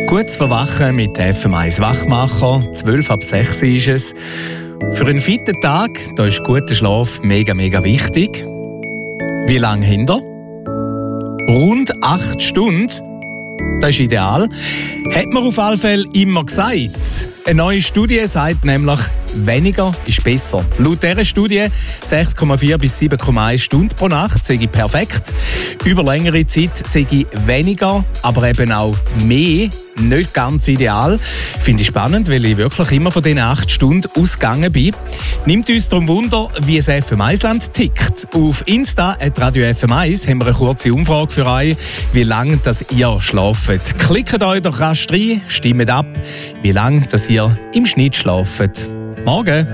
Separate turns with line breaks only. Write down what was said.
Gut zu verwachen mit FM1 Wachmacher. 12 ab 6 ist es. Für einen fitten Tag da ist guter Schlaf mega wichtig. Wie lange habt ihr? Rund 8 Stunden. Das ist ideal. Hat man auf alle Fälle immer gesagt. Eine neue Studie sagt nämlich, weniger ist besser. Laut dieser Studie 6,4 bis 7,1 Stunden pro Nacht sei perfekt. Über längere Zeit sei weniger, aber eben auch mehr nicht ganz ideal. Finde ich spannend, weil ich wirklich immer von diesen 8 Stunden ausgegangen bin. Nimmt uns darum Wunder, wie es FM1-Land tickt. Auf Insta @Radio FM1 haben wir eine kurze Umfrage für euch, wie lange ihr schlaft. Klickt euch doch rasch rein, stimmt ab, wie lange ihr im Schnitt schlaft. Morgen!